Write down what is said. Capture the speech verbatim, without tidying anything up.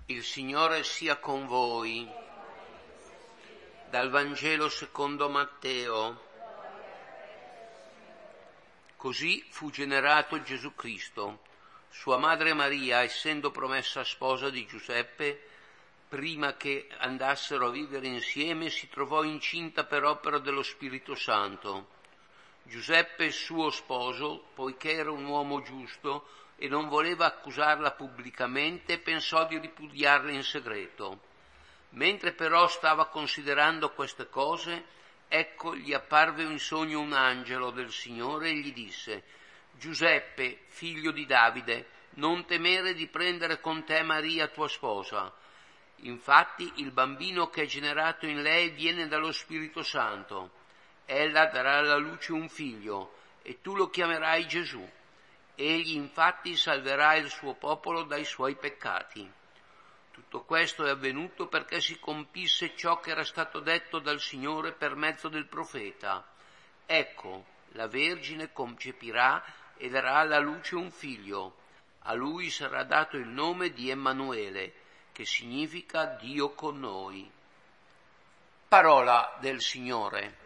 Il Signore sia con voi. Dal Vangelo secondo Matteo. Così fu generato Gesù Cristo. Sua madre Maria, essendo promessa sposa di Giuseppe, prima che andassero a vivere insieme, si trovò incinta per opera dello Spirito Santo. Giuseppe, suo sposo, poiché era un uomo giusto e non voleva accusarla pubblicamente, pensò di ripudiarla in segreto. Mentre però stava considerando queste cose, ecco gli apparve in sogno un angelo del Signore e gli disse: Giuseppe, figlio di Davide, non temere di prendere con te Maria tua sposa. Infatti il bambino che è generato in lei viene dallo Spirito Santo. Ella darà alla luce un figlio e tu lo chiamerai Gesù. Egli infatti salverà il suo popolo dai suoi peccati. Tutto questo è avvenuto perché si compisse ciò che era stato detto dal Signore per mezzo del profeta. Ecco, la Vergine concepirà e darà alla luce un figlio. A lui sarà dato il nome di Emanuele, che significa Dio con noi. Parola del Signore.